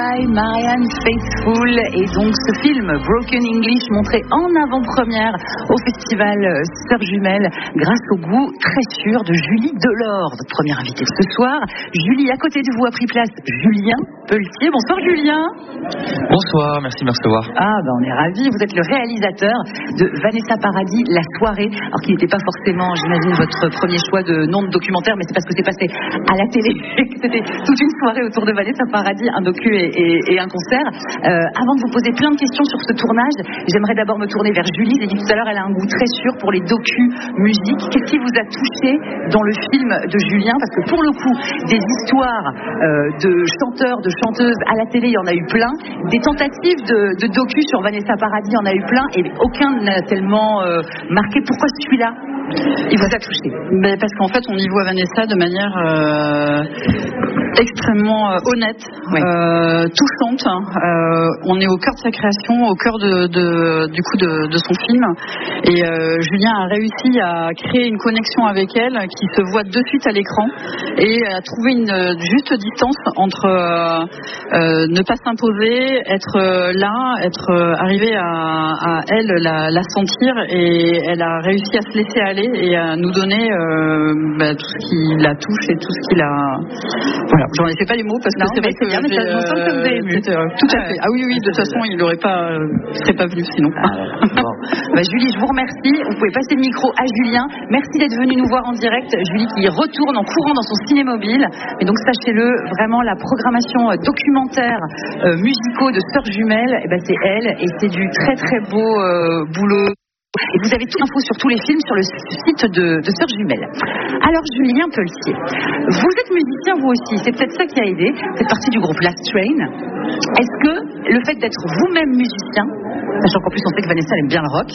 Marianne Faithfull, et donc ce film Broken English montré en avant-première au festival Sœurs Jumelles grâce au goût très sûr de Julie Delors, votre première invitée ce soir. Julie, à côté de vous a pris place Julien Pelletier. Bonsoir Julien. Bonsoir, merci de me recevoir. On est ravis, vous êtes le réalisateur de Vanessa Paradis, La Soirée, alors qu'il n'était pas forcément, j'imagine, votre premier choix de nom de documentaire, mais c'est parce que c'est passé à la télé et que c'était toute une soirée autour de Vanessa Paradis, un docu et un concert. Avant de vous poser plein de questions sur ce tournage, j'aimerais d'abord me tourner vers Julie. J'ai dit tout à l'heure, elle a un goût très sûr pour les docu-musiques. Qu'est-ce qui vous a touché dans le film de Julien? Parce que pour le coup, des histoires de chanteurs, de chanteuses à la télé, il y en a eu plein. Des tentatives de docu sur Vanessa Paradis, il y en a eu plein. Et aucun n'a tellement marqué. Pourquoi celui-là, il vous a touché? Parce qu'en fait, on y voit Vanessa de manière extrêmement honnête, touchante. On est au cœur de sa création, au cœur de son film. Et Julien a réussi à créer une connexion avec elle qui se voit de suite à l'écran et à trouver une juste distance entre ne pas s'imposer, être là, arriver à elle la sentir, et elle a réussi à se laisser aller et à nous donner tout ce qui la touche et tout ce qui la... Voilà, j'en ai fait pas les mots parce que c'est vrai que bien, mais ça me semble que vous avez ému. Tout à fait. Ah oui, de toute façon, il n'aurait pas, serait pas venu sinon. Julie, je vous remercie. Vous pouvez passer le micro à Julien. Merci d'être venu nous voir en direct. Julie qui retourne en courant dans son ciné-mobile. Et donc sachez-le, vraiment la programmation documentaire musicaux de Sœurs Jumelles, c'est elle, et c'est du très très beau boulot. Et vous avez toute l'info sur tous les films sur le site de Sœurs Jumelles. Alors Julien Pelletier, vous êtes musicien vous aussi, c'est peut-être ça qui a aidé, vous faites partie du groupe Last Train. Est-ce que le fait d'être vous-même musicien, sachant qu'en plus on sait que Vanessa aime bien le rock,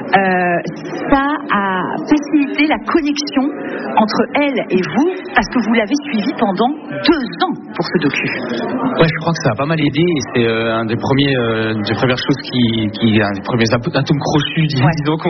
ça a facilité la connexion entre elle et vous, parce que vous l'avez suivi pendant 2 ans pour ce docu? Ouais, je crois que ça a pas mal aidé, et c'est une des premières choses un des premiers atomes crochus, disons,